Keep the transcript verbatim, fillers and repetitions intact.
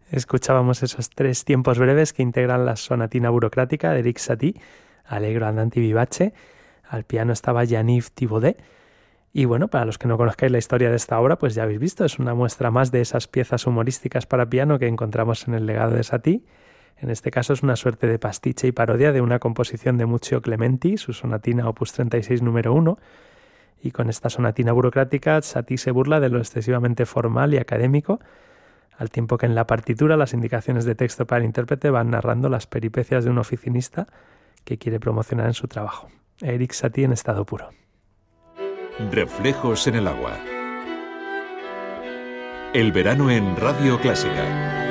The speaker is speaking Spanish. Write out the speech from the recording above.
Escuchábamos esos tres tiempos breves que integran la sonatina burocrática de Erik Satie, allegro andante vivace. Al piano estaba Yaniv Thibaudet. Y bueno, para los que no conozcáis la historia de esta obra, pues ya habéis visto, es una muestra más de esas piezas humorísticas para piano que encontramos en el legado de Satie. En este caso es una suerte de pastiche y parodia de una composición de Muccio Clementi, su sonatina opus treinta y seis número uno. Y con esta sonatina burocrática, Satie se burla de lo excesivamente formal y académico, al tiempo que en la partitura las indicaciones de texto para el intérprete van narrando las peripecias de un oficinista que quiere promocionar en su trabajo. Erik Satie en estado puro. Reflejos en el agua. El verano en Radio Clásica.